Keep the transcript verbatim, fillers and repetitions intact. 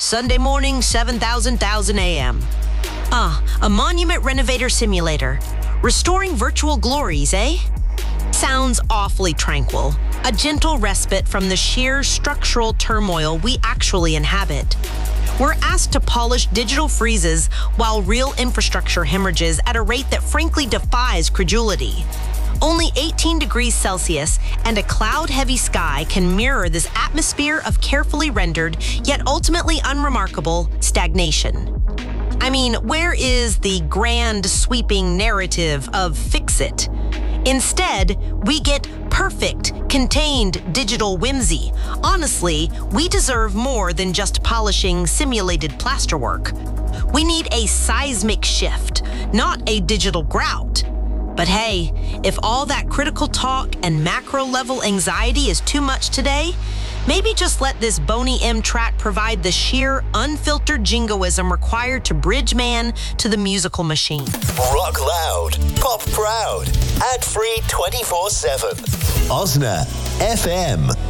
Sunday morning, seven thousand thousand A M. Ah, a monument renovator simulator. Restoring virtual glories, eh? Sounds awfully tranquil. A gentle respite from the sheer structural turmoil we actually inhabit. We're asked to polish digital freezes while real infrastructure hemorrhages at a rate that frankly defies credulity. Only eighteen degrees Celsius and a cloud-heavy sky can mirror this atmosphere of carefully rendered, yet ultimately unremarkable, stagnation. I mean, where is the grand, sweeping narrative of fix it? Instead, we get perfect, contained digital whimsy. Honestly, we deserve more than just polishing simulated plasterwork. We need a seismic shift, not a digital grout. But hey, if all that critical talk and macro-level anxiety is too much today, maybe just let this Boney M track provide the sheer, unfiltered jingoism required to bridge man to the musical machine. Rock loud, pop proud, ad-free twenty-four seven. Osna F M.